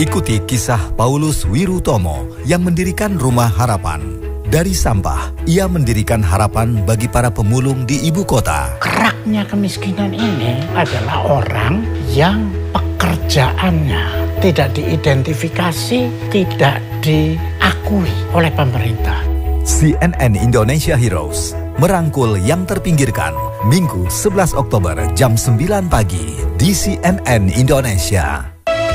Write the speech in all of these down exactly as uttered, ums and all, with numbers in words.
Ikuti kisah Paulus Wirutomo yang mendirikan Rumah Harapan. Dari sampah, ia mendirikan harapan bagi para pemulung di ibu kota. Keraknya kemiskinan ini adalah orang yang pekerjaannya tidak diidentifikasi, tidak diakui oleh pemerintah. C N N Indonesia Heroes merangkul yang terpinggirkan. Minggu sebelas Oktober jam sembilan pagi di C N N Indonesia.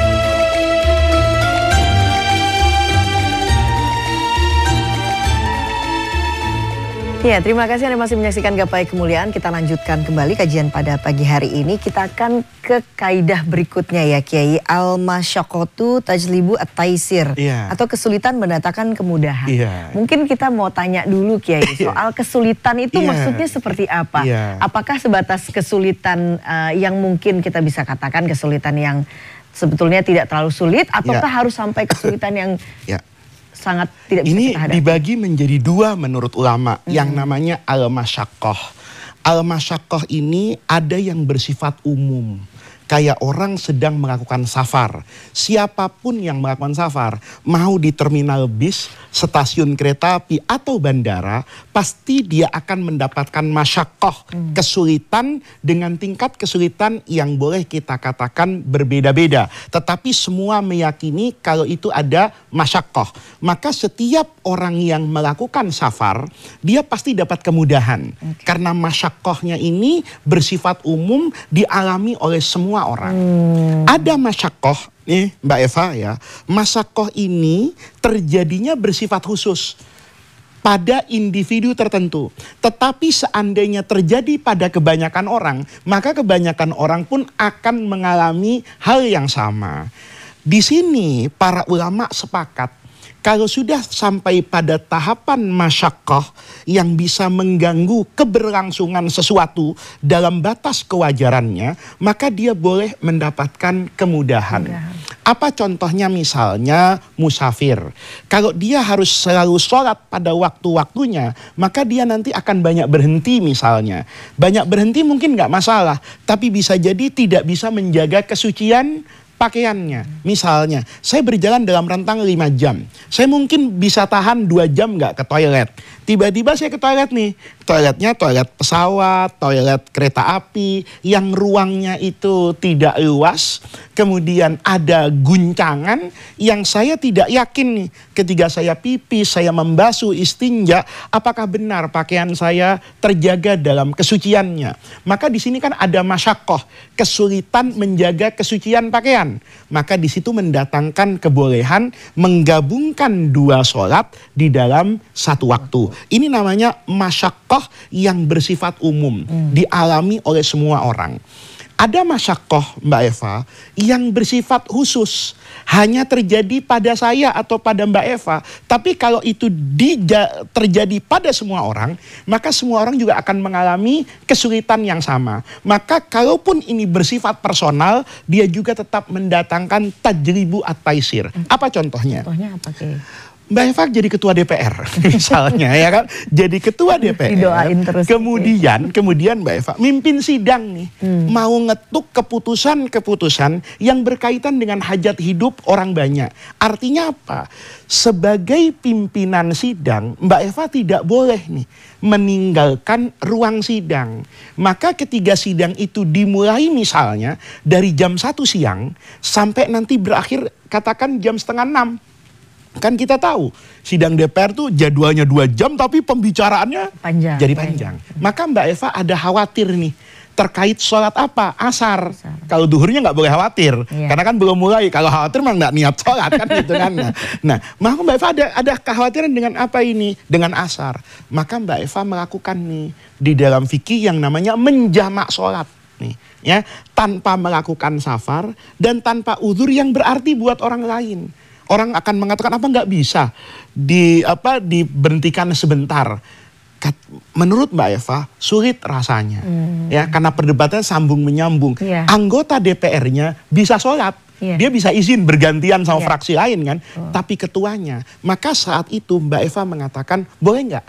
Ya, terima kasih Anda masih menyaksikan Gapai Kemuliaan. Kita lanjutkan kembali kajian pada pagi hari ini. Kita akan ke kaidah berikutnya ya Kiai. Al-masyaqqatu tajlibu at-taisir. Yeah. Atau kesulitan mendatangkan kemudahan. Yeah. Mungkin kita mau tanya dulu Kiai, soal kesulitan itu yeah. maksudnya seperti apa? Yeah. Apakah sebatas kesulitan uh, yang mungkin kita bisa katakan kesulitan yang sebetulnya tidak terlalu sulit, ataukah yeah. harus sampai kesulitan yang yeah. sangat tidak bisa ini kita hadapi? Dibagi menjadi dua menurut ulama, hmm. yang namanya al-masyaqqah. Al-masyaqqah ini ada yang bersifat umum. Kayak orang sedang melakukan safar. Siapapun yang melakukan safar, mau di terminal bis, stasiun kereta api, atau bandara, pasti dia akan mendapatkan masyaqqah, hmm. kesulitan dengan tingkat kesulitan yang boleh kita katakan berbeda-beda. Tetapi semua meyakini kalau itu ada masyaqqah. Maka setiap orang yang melakukan safar, dia pasti dapat kemudahan. Okay. Karena masyaqqahnya ini bersifat umum, dialami oleh semua orang. Hmm. Ada masyaqqah nih Mbak Eva ya. Masyaqqah ini terjadinya bersifat khusus pada individu tertentu. Tetapi seandainya terjadi pada kebanyakan orang, maka kebanyakan orang pun akan mengalami hal yang sama. Di sini para ulama sepakat, kalau sudah sampai pada tahapan masyaqqah yang bisa mengganggu keberlangsungan sesuatu dalam batas kewajarannya, maka dia boleh mendapatkan kemudahan. Mudahan. Apa contohnya? Misalnya musafir. Kalau dia harus selalu sholat pada waktu-waktunya, maka dia nanti akan banyak berhenti misalnya. Banyak berhenti mungkin nggak masalah, tapi bisa jadi tidak bisa menjaga kesucian pakaiannya. Misalnya, saya berjalan dalam rentang lima jam. Saya mungkin bisa tahan dua jam nggak ke toilet. Tiba-tiba saya ke toilet nih. Toiletnya toilet pesawat, toilet kereta api, yang ruangnya itu tidak luas. Kemudian ada guncangan yang saya tidak yakin nih. Ketika saya pipis, saya membasuh istinja, apakah benar pakaian saya terjaga dalam kesuciannya? Maka di sini kan ada masyaqqah, kesulitan menjaga kesucian pakaian. Maka di situ mendatangkan kebolehan menggabungkan dua sholat di dalam satu waktu. Ini namanya masyaqqah yang bersifat umum, hmm. dialami oleh semua orang. Ada masyaqqah Mbak Eva yang bersifat khusus, hanya terjadi pada saya atau pada Mbak Eva. Tapi kalau itu dija, terjadi pada semua orang, maka semua orang juga akan mengalami kesulitan yang sama. Maka kalaupun ini bersifat personal, dia juga tetap mendatangkan tajribu at-taisir. Apa contohnya? Contohnya apa Ki? Mbak Eva jadi ketua D P R misalnya ya kan, jadi ketua D P R. Didoain terus. Kemudian, kemudian Mbak Eva mimpin sidang nih, hmm. mau ngetuk keputusan-keputusan yang berkaitan dengan hajat hidup orang banyak. Artinya apa? Sebagai pimpinan sidang, Mbak Eva tidak boleh nih meninggalkan ruang sidang. Maka ketika sidang itu dimulai misalnya dari jam satu siang sampai nanti berakhir katakan jam setengah enam. Kan kita tahu sidang D P R tuh jadwalnya dua jam tapi pembicaraannya panjang, jadi panjang. panjang. Maka Mbak Eva ada khawatir nih terkait sholat apa? Asar. Asar. Kalau duhurnya nggak boleh khawatir, iya. karena kan belum mulai. Kalau khawatir mah nggak niat sholat kan gitu kan. Nah, nah maka Mbak Eva ada ada kekhawatiran dengan apa ini? Dengan asar. Maka Mbak Eva melakukan nih di dalam fikih yang namanya menjamak sholat nih, ya, tanpa melakukan safar dan tanpa uzur yang berarti buat orang lain. Orang akan mengatakan apa nggak bisa di apa diberhentikan sebentar. Menurut Mbak Eva sulit rasanya, hmm. ya karena perdebatannya sambung menyambung. Yeah. Anggota D P R-nya bisa sholat, yeah. dia bisa izin bergantian sama yeah. fraksi lain kan, oh. tapi ketuanya. Maka saat itu Mbak Eva mengatakan boleh nggak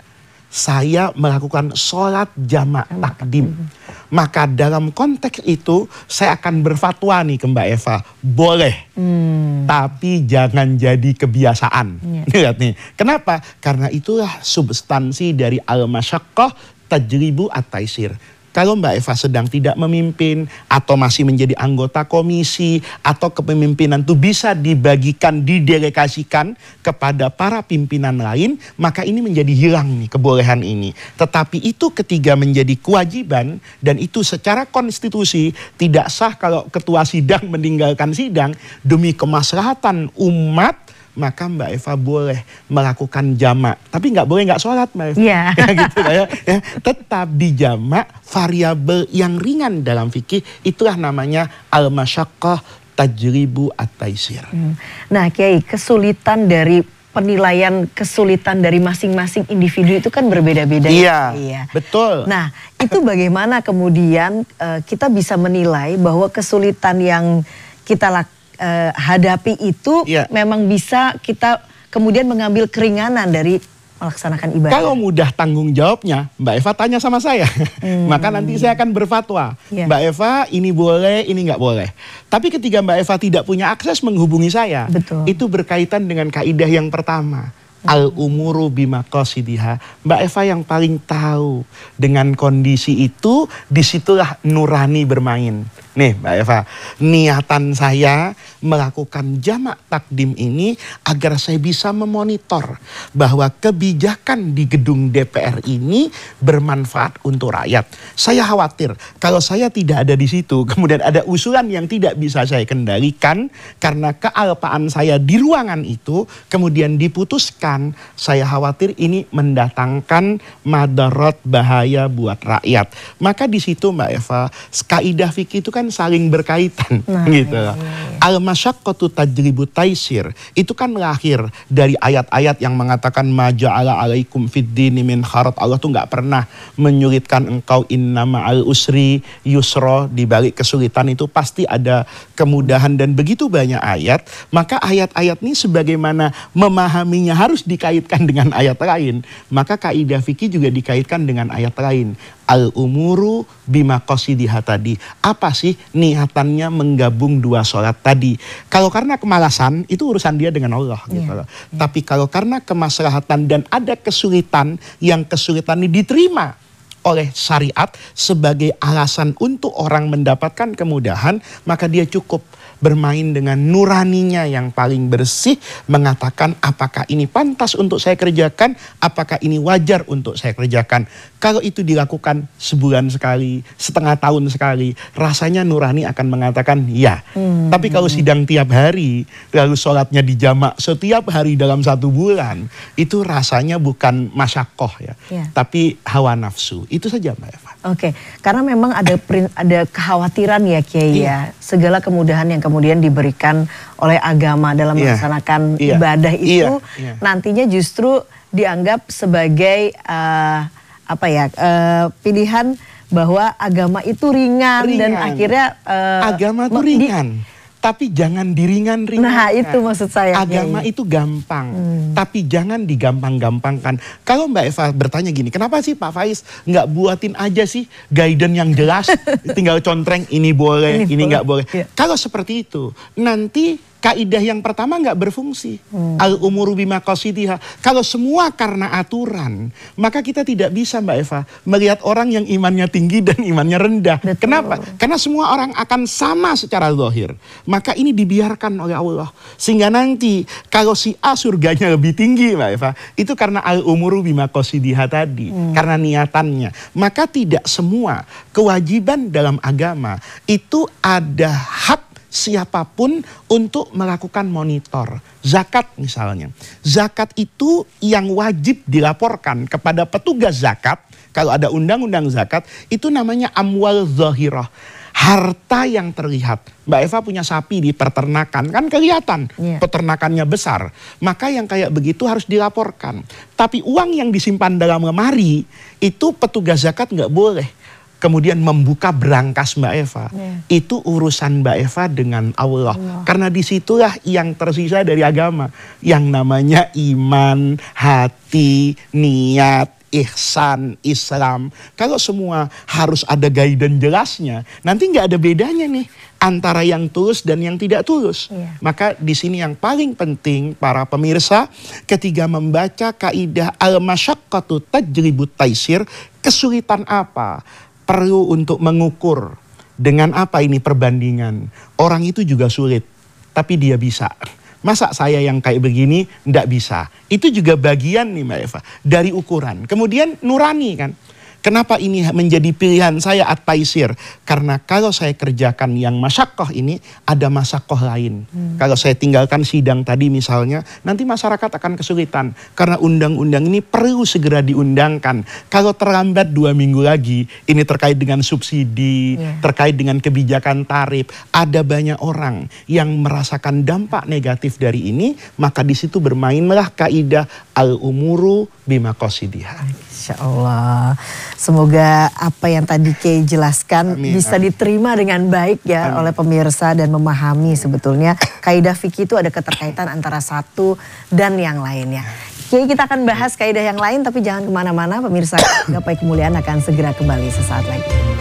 saya melakukan sholat jamak takdim. Maka dalam konteks itu saya akan berfatwa nih ke Mbak Eva, boleh, hmm. tapi jangan jadi kebiasaan. Yeah. Lihat nih, kenapa? Karena itulah substansi dari al-masyaqqah tajribu at-taisir. Kalau Mbak Eva sedang tidak memimpin atau masih menjadi anggota komisi atau kepemimpinan itu bisa dibagikan, didelegasikan kepada para pimpinan lain, maka ini menjadi hilang nih kebolehan ini. Tetapi itu ketiga menjadi kewajiban dan itu secara konstitusi tidak sah kalau ketua sidang meninggalkan sidang demi kemaslahatan umat. Maka Mbak Eva boleh melakukan jamak, tapi nggak boleh nggak sholat Mbak Eva. Yeah. Ya, gitu, ya. Ya, tetap di jamak variabel yang ringan dalam fikih itulah namanya al-masyaqqah tajribu at-taisir. Hmm. Nah Kiai, kesulitan dari penilaian kesulitan dari masing-masing individu itu kan berbeda-beda. Iya, ya, betul. Nah itu bagaimana kemudian uh, kita bisa menilai bahwa kesulitan yang kita lakukan Uh, hadapi itu ya. Memang bisa kita kemudian mengambil keringanan dari melaksanakan ibadah. Kalau mudah tanggung jawabnya, Mbak Eva tanya sama saya. Hmm. Maka nanti saya akan berfatwa. Ya. Mbak Eva ini boleh, ini nggak boleh. Tapi ketika Mbak Eva tidak punya akses menghubungi saya, betul. Itu berkaitan dengan kaidah yang pertama. Al-umuru bimaqasidiha. Mbak Eva yang paling tahu dengan kondisi itu, disitulah nurani bermain. Nih Mbak Eva, niatan saya melakukan jamak takdim ini agar saya bisa memonitor bahwa kebijakan di gedung D P R ini bermanfaat untuk rakyat. Saya khawatir kalau saya tidak ada di situ, kemudian ada usulan yang tidak bisa saya kendalikan karena kealpaan saya di ruangan itu, kemudian diputuskan, saya khawatir ini mendatangkan madarat bahaya buat rakyat. Maka di situ Mbak Eva, kaidah fikih itu kan saling berkaitan, nah, gitu. Iya, iya. Al-masyaqqatu tajribu taisir itu kan lahir dari ayat-ayat yang mengatakan ma ja'ala alaikum fiddini min kharat. Allah tuh nggak pernah menyulitkan engkau, innama al usri yusra, di balik kesulitan itu pasti ada kemudahan, dan begitu banyak ayat. Maka ayat-ayat ini sebagaimana memahaminya harus dikaitkan dengan ayat lain, maka kaidah fikih juga dikaitkan dengan ayat lain. Al-umuru bimaqasidiha tadi. Apa sih niatannya menggabung dua sholat tadi? Kalau karena kemalasan, itu urusan dia dengan Allah. Yeah, gitu loh. Yeah. Tapi kalau karena kemaslahatan dan ada kesulitan, yang kesulitan ini diterima oleh syariat sebagai alasan untuk orang mendapatkan kemudahan, maka dia cukup bermain dengan nuraninya yang paling bersih, mengatakan apakah ini pantas untuk saya kerjakan, apakah ini wajar untuk saya kerjakan. Kalau itu dilakukan sebulan sekali, setengah tahun sekali, rasanya nurani akan mengatakan ya. Hmm. Tapi kalau sidang tiap hari, lalu sholatnya dijamak setiap hari dalam satu bulan, itu rasanya bukan masyaqqah ya, ya, tapi hawa nafsu. Itu saja Mbak Eva. Oke, karena memang ada ada kekhawatiran ya Kiai iya. ya, segala kemudahan yang kemudian diberikan oleh agama dalam iya. melaksanakan iya. ibadah itu iya. Iya. nantinya justru dianggap sebagai uh, apa ya uh, pilihan bahwa agama itu ringan, ringan. dan akhirnya uh, agama itu ringan. Di, Tapi jangan diringan-ringan. Nah itu maksud saya. Agama ya. itu gampang, hmm. tapi jangan digampang-gampangkan. Kalau Mbak Eva bertanya gini, kenapa sih Pak Faiz nggak buatin aja sih guidance yang jelas, tinggal contreng ini boleh, ini nggak boleh. boleh. Ya. Kalau seperti itu, nanti kaidah yang pertama nggak berfungsi. Hmm. Al-umuru bimaqasidiha. Kalau semua karena aturan, maka kita tidak bisa Mbak Eva melihat orang yang imannya tinggi dan imannya rendah. Betul. Kenapa? Karena semua orang akan sama secara zahir. Maka ini dibiarkan oleh Allah. Sehingga nanti kalau si A surganya lebih tinggi Mbak Eva, itu karena al-umuru bimaqasidiha tadi. Hmm. Karena niatannya. Maka tidak semua kewajiban dalam agama itu ada hak siapapun untuk melakukan monitor. Zakat misalnya. Zakat itu yang wajib dilaporkan kepada petugas zakat. Kalau ada undang-undang zakat, itu namanya amwal zahirah. Harta yang terlihat. Mbak Eva punya sapi di peternakan, kan kelihatan yeah. peternakannya besar. Maka yang kayak begitu harus dilaporkan. Tapi uang yang disimpan dalam lemari, itu petugas zakat nggak boleh kemudian membuka berangkas Mbak Eva. Yeah. Itu urusan Mbak Eva dengan Allah. Allah. Karena disitulah yang tersisa dari agama. Yang namanya iman, hati, niat. ihsan, Islam. Kalau semua harus ada guidance jelasnya, nanti nggak ada bedanya nih antara yang tulus dan yang tidak tulus. Iya. Maka di sini yang paling penting para pemirsa, ketika membaca kaidah al-masyaqqatu tajribut taisir, kesulitan apa perlu untuk mengukur dengan apa ini perbandingan. Orang itu juga sulit, tapi dia bisa. Masa saya yang kayak begini ndak bisa? Itu juga bagian nih Mbak Eva dari ukuran. Kemudian nurani kan. Kenapa ini menjadi pilihan saya at-taisir? Karena kalau saya kerjakan yang masyaqqah ini, ada masyaqqah lain. Hmm. Kalau saya tinggalkan sidang tadi misalnya, nanti masyarakat akan kesulitan. Karena undang-undang ini perlu segera diundangkan. Kalau terlambat dua minggu lagi, ini terkait dengan subsidi, yeah. terkait dengan kebijakan tarif. Ada banyak orang yang merasakan dampak negatif dari ini, maka di situ bermainlah kaidah al-umuru bimaqasidiha. Insya Allah. Semoga apa yang tadi Kiai jelaskan amin, bisa amin. diterima dengan baik ya amin. oleh pemirsa dan memahami sebetulnya kaidah fikih itu ada keterkaitan antara satu dan yang lainnya. Kiai, kita akan bahas kaidah yang lain tapi jangan kemana-mana pemirsa. Gapai Kemuliaan akan segera kembali sesaat lagi.